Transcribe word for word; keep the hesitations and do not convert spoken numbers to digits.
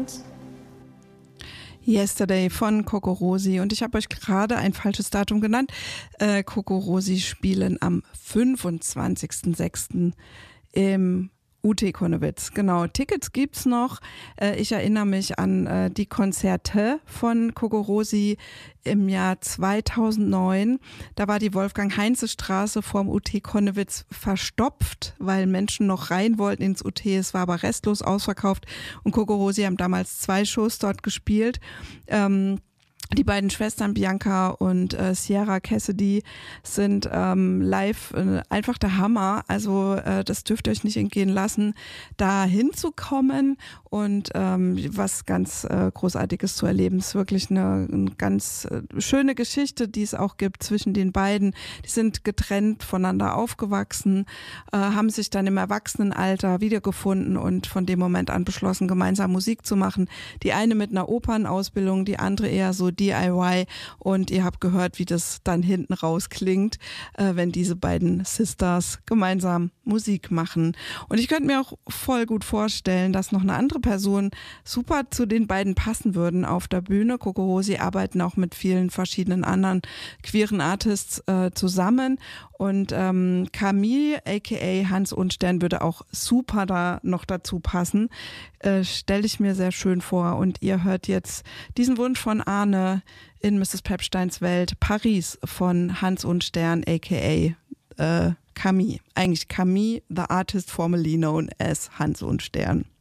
uns. Yesterday von CocoRosie, und ich habe euch gerade ein falsches Datum genannt. Äh, CocoRosie spielen am fünfundzwanzigsten sechsten im U T Connewitz. Genau, Tickets gibt's noch. Äh, ich erinnere mich an äh, die Konzerte von CocoRosie im Jahr zweitausendneun. Da war die Wolfgang-Heinze-Straße vorm U T Connewitz verstopft, weil Menschen noch rein wollten ins U T. Es war aber restlos ausverkauft, und CocoRosie haben damals zwei Shows dort gespielt. Ähm, Die beiden Schwestern Bianca und äh, Sierra Cassidy sind ähm, live äh, einfach der Hammer. Also äh, das dürft ihr euch nicht entgehen lassen, da hinzukommen und ähm, was ganz äh, Großartiges zu erleben. Es ist wirklich eine, eine ganz äh, schöne Geschichte, die es auch gibt zwischen den beiden. Die sind getrennt voneinander aufgewachsen, äh, haben sich dann im Erwachsenenalter wiedergefunden und von dem Moment an beschlossen, gemeinsam Musik zu machen. Die eine mit einer Opernausbildung, die andere eher so D I Y, und ihr habt gehört, wie das dann hinten raus klingt, äh, wenn diese beiden Sisters gemeinsam Musik machen. Und ich könnte mir auch voll gut vorstellen, dass noch eine andere Person super zu den beiden passen würden auf der Bühne. CocoRosie arbeiten auch mit vielen verschiedenen anderen queeren Artists äh, zusammen, und ähm, Camille aka Hans Unstern würde auch super da noch dazu passen. Äh, stelle ich mir sehr schön vor, und ihr hört jetzt diesen Wunsch von Arne in Misses Pepsteins Welt, Paris von Hans Unstern aka äh, Camille. Eigentlich Camille, the artist formerly known as Hans Unstern.